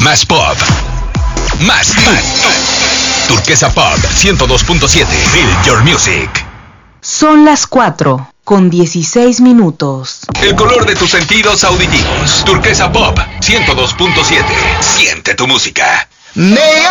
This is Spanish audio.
Más pop. Más Turquesa Pop 102.7. Feel your music. Son las 4:16. El color de tus sentidos auditivos. Turquesa Pop 102.7. Siente tu música. May